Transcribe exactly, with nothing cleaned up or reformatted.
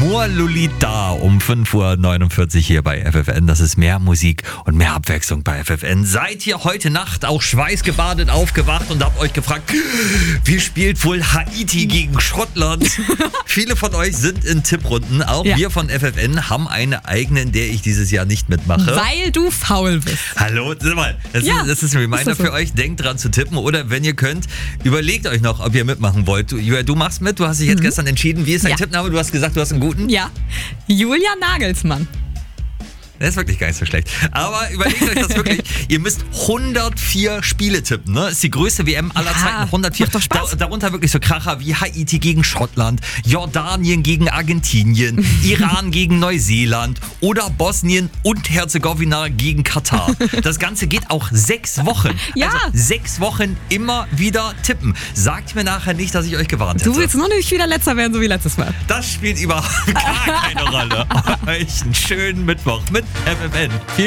Amor Lolita um fünf Uhr neunundvierzig hier bei F F N. Das ist mehr Musik und mehr Abwechslung bei F F N. Seid ihr heute Nacht auch schweißgebadet aufgewacht und habt euch gefragt, wie spielt wohl Haiti gegen Schottland? Viele von euch sind in Tipprunden. Auch Ja. wir von F F N haben eine eigene, in der ich dieses Jahr nicht mitmache. Weil du faul bist. Hallo, sag mal, das, Ja, ist, das ist ein Reminder ist das so? für euch. Denkt dran zu tippen oder wenn ihr könnt, überlegt euch noch, ob ihr mitmachen wollt. Du, Julia, du machst mit, du hast dich jetzt gestern entschieden. Wie ist dein Ja. Tippname? Du hast gesagt, du hast einen guten. Ja. Julia Nagelsmann. Der ist wirklich gar nicht so schlecht. Aber überlegt euch das wirklich. Ihr müsst hundertvier Spiele tippen. Ne? Ist die größte W M aller Ja, Zeiten. hundertvier. macht doch Spaß. Da, darunter wirklich so Kracher wie Haiti gegen Schottland, Jordanien gegen Argentinien, Iran gegen Neuseeland oder Bosnien und Herzegowina gegen Katar. Das Ganze geht auch sechs Wochen. Ja. Also sechs Wochen immer wieder tippen. Sagt mir nachher nicht, dass ich euch gewarnt hätte. Du willst nur nicht wieder letzter werden, so wie letztes Mal. Das spielt überhaupt gar keine Rolle. Euch einen schönen Mittwoch mit F F N. Viel